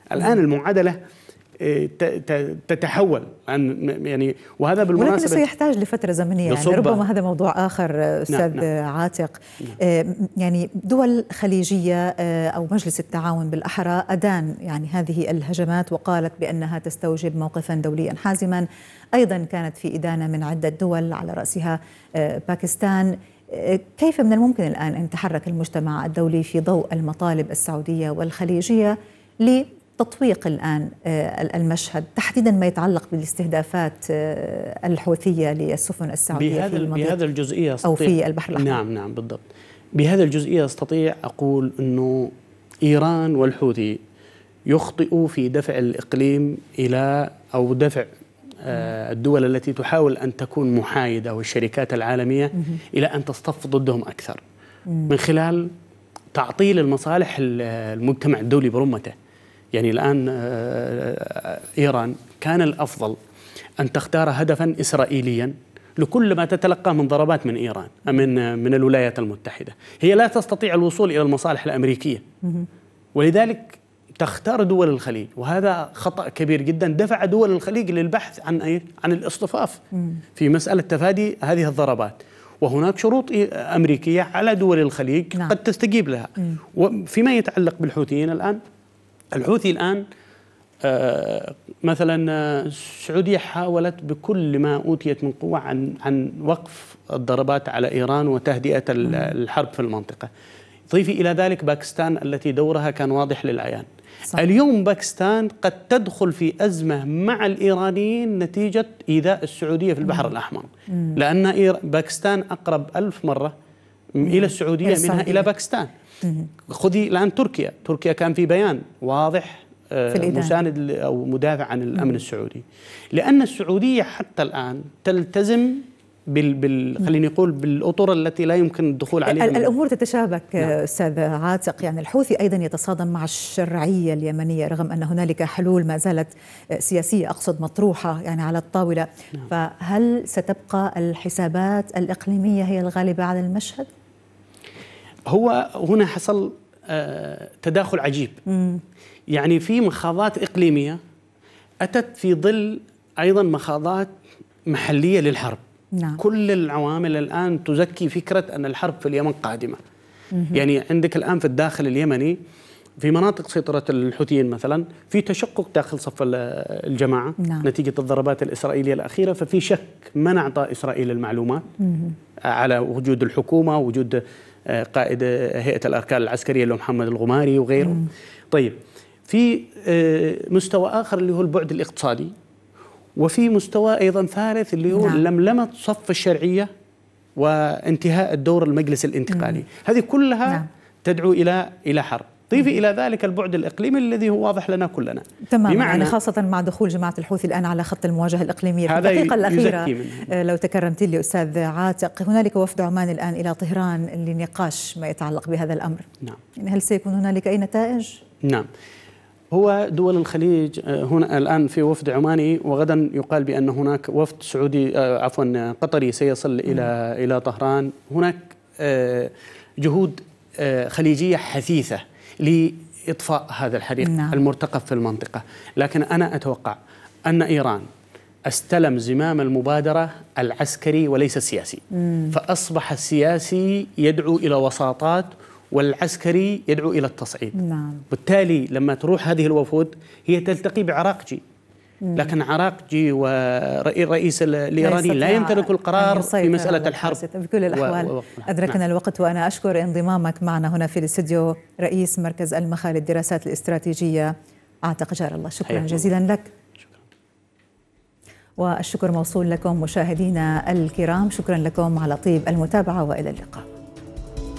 الآن المعادلة تتحول يعني، وهذا بالمناسبة ولكن سيحتاج لفترة زمنية، يعني ربما هذا موضوع آخر أستاذ عاتق. يعني دول خليجية أو مجلس التعاون بالأحرى أدان يعني هذه الهجمات وقالت بأنها تستوجب موقفا دوليا حازما. أيضا كانت في إدانة من عدة دول على رأسها باكستان. كيف من الممكن الآن أن يتحرك المجتمع الدولي في ضوء المطالب السعودية والخليجية لتطويق الآن المشهد، تحديدا ما يتعلق بالاستهدافات الحوثية للسفن السعودية بهذا الجزئية أو في البحر الأحمر؟ نعم بالضبط. بهذا الجزئية أستطيع أقول أنه إيران والحوثي يخطئوا في دفع الإقليم إلى أو دفع الدول التي تحاول أن تكون محايدة والشركات العالمية إلى أن تصطف ضدهم أكثر من خلال تعطيل المصالح المجتمع الدولي برمته. يعني الآن إيران كان الأفضل أن تختار هدفا إسرائيليا لكل ما تتلقاه من ضربات من إيران من الولايات المتحدة. هي لا تستطيع الوصول إلى المصالح الأمريكية، ولذلك تختار دول الخليج، وهذا خطأ كبير جدا دفع دول الخليج للبحث عن الاصطفاف في مسألة تفادي هذه الضربات. وهناك شروط أمريكية على دول الخليج قد تستجيب لها. وفيما يتعلق بالحوثيين الآن، الحوثي الآن مثلا السعودية حاولت بكل ما أوتيت من قوة عن وقف الضربات على إيران وتهدئة الحرب في المنطقة. ضيفي إلى ذلك باكستان التي دورها كان واضح للعيان. صح. اليوم باكستان قد تدخل في أزمة مع الإيرانيين نتيجة إيذاء السعودية في البحر الأحمر، لأن باكستان أقرب 1000 مرة إلى السعودية منها إلى باكستان. خذي الآن تركيا كان في بيان واضح مساند أو مدافع عن الأمن السعودي، لأن السعودية حتى الآن تلتزم خليني نقول بالأطر التي لا يمكن الدخول عليها. الأمور تتشابك أستاذ عاتق. يعني الحوثي أيضا يتصادم مع الشرعية اليمنية رغم أن هنالك حلول ما زالت سياسية أقصد مطروحة يعني على الطاولة. فهل ستبقى الحسابات الإقليمية هي الغالبة على المشهد؟ هو هنا حصل تداخل عجيب. يعني في مخاضات إقليمية أتت في ظل أيضا مخاضات محلية للحرب. كل العوامل الآن تزكي فكرة أن الحرب في اليمن قادمة. يعني عندك الآن في الداخل اليمني في مناطق سيطرة الحوثيين مثلا في تشقق داخل صف الجماعة نتيجة الضربات الإسرائيلية الأخيرة، ففي شك من أعطى إسرائيل المعلومات على وجود الحكومة، وجود قائد هيئة الأركان العسكرية اللي هو محمد الغماري وغيره. طيب في مستوى آخر اللي هو البعد الاقتصادي، وفي مستوى أيضا ثالث اللي هو لملمة صف الشرعية وانتهاء الدور المجلس الانتقالي. هذه كلها تدعو إلى حرب. ضيفي إلى ذلك البعد الإقليمي الذي هو واضح لنا كلنا تماما، يعني خاصة مع دخول جماعة الحوثي الآن على خط المواجهة الإقليمية. في الدقيقة الأخيرة لو تكرمت لي أستاذ عاتق، هنالك وفد عمان الآن إلى طهران لنقاش ما يتعلق بهذا الأمر. يعني هل سيكون هنالك أي نتائج؟ نعم، هو دول الخليج هنا الآن في وفد عماني، وغدا يقال بأن هناك وفد سعودي قطري سيصل إلى طهران. هناك جهود خليجية حثيثة لإطفاء هذا الحريق المرتقب في المنطقة. لكن أنا أتوقع أن إيران استلم زمام المبادرة العسكري وليس السياسي، فأصبح السياسي يدعو إلى وساطات والعسكري يدعو إلى التصعيد. بالتالي لما تروح هذه الوفود هي تلتقي بعراقجي، لكن عراقجي والرئيس الإيراني لا يمتلك القرار في مسألة الحرب بكل الأحوال. أدركنا الوقت، وأنا أشكر انضمامك معنا هنا في الاستوديو رئيس مركز المخا للدراسات الاستراتيجية عاتق جار الله. شكرا جزيلا لك. والشكر موصول لكم مشاهدينا الكرام، شكرا لكم على طيب المتابعة وإلى اللقاء.